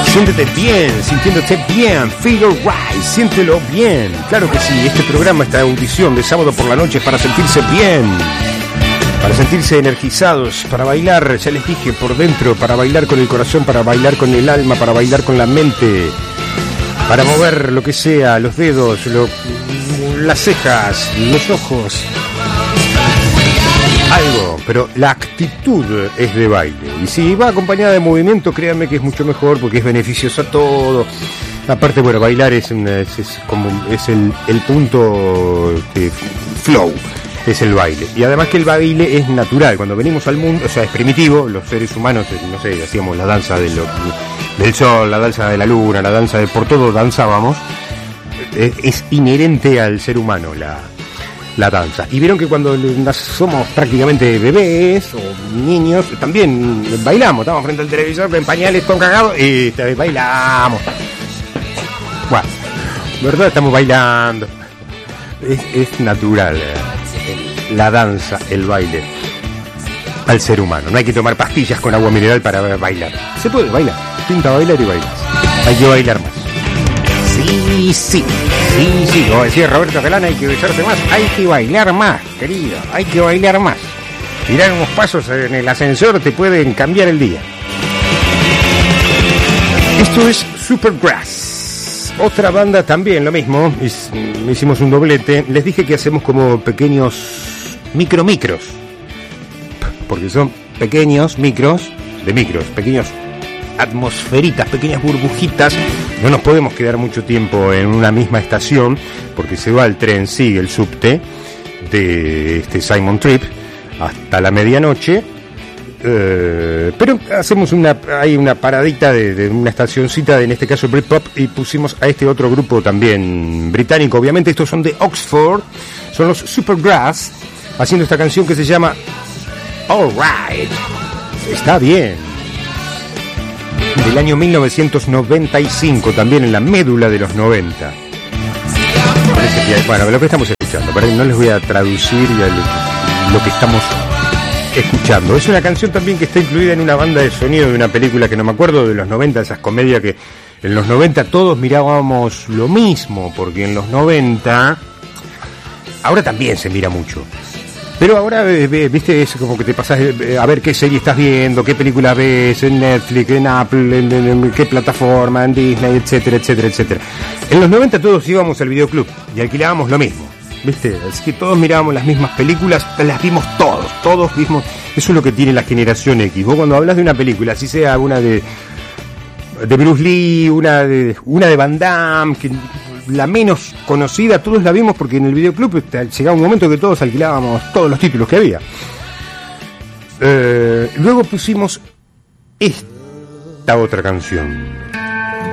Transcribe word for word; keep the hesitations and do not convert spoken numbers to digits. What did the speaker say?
Siéntete bien, sintiéndote bien, feel right, siéntelo bien. Claro que sí, este programa, esta audición de sábado por la noche es para sentirse bien, para sentirse energizados, para bailar, ya les dije, por dentro, para bailar con el corazón, para bailar con el alma, para bailar con la mente, para mover lo que sea, los dedos, lo, las cejas, los ojos, algo, pero la actitud es de baile. Y si va acompañada de movimiento, créanme que es mucho mejor porque es beneficioso a todo. Aparte, bueno, bailar es, una, es, es como es el, el punto de flow, es el baile. Y además que el baile es natural. Cuando venimos al mundo, o sea, es primitivo, los seres humanos, no sé, hacíamos la danza de lo, del sol, la danza de la luna, la danza de por todo danzábamos. Es, es inherente al ser humano la la danza. Y vieron que cuando somos prácticamente bebés o niños, también bailamos, estamos frente al televisor en pañales con cagado y bailamos. Bueno, ¿verdad? Estamos bailando. Es, es natural la danza, el baile al ser humano. No hay que tomar pastillas con agua mineral para bailar. Se puede bailar, pinta bailar y bailar. Hay que bailar más. Sí, sí, sí, sí, como decía Roberto Calán, hay que besarse más, hay que bailar más, querido, hay que bailar más. Tirar unos pasos en el ascensor te pueden cambiar el día. Esto es Supergrass, otra banda también, lo mismo, hicimos un doblete, les dije que hacemos como pequeños micro micros, porque son pequeños micros, de micros, pequeños atmosferitas, pequeñas burbujitas. No nos podemos quedar mucho tiempo en una misma estación porque se va el tren, sigue el subte de este Simon Trip hasta la medianoche, eh, pero hacemos una hay una paradita de, de una estacioncita de, en este caso Britpop, y pusimos a este otro grupo también británico. Obviamente estos son de Oxford, son los Supergrass, haciendo esta canción que se llama All Right. Está bien, del año mil novecientos noventa y cinco, también en la médula de los noventa. Bueno, lo que estamos escuchando, pero no les voy a traducir lo que estamos escuchando. Es una canción también que está incluida en una banda de sonido de una película que no me acuerdo, de los noventa, esas comedias que en los noventa todos mirábamos lo mismo, porque en los noventa, ahora también se mira mucho. Pero ahora, viste, es como que te pasas a ver qué serie estás viendo, qué película ves en Netflix, en Apple, en, en, en qué plataforma, en Disney, etcétera, etcétera, etcétera. En los noventa todos íbamos al videoclub y alquilábamos lo mismo, viste, así que todos mirábamos las mismas películas, las vimos todos, todos vimos. Eso es lo que tiene la generación X. Vos cuando hablas de una película, así sea una de de Bruce Lee, una de una de Van Damme, que la menos conocida, todos la vimos porque en el videoclub llegaba un momento que todos alquilábamos todos los títulos que había. Eh, luego pusimos esta otra canción.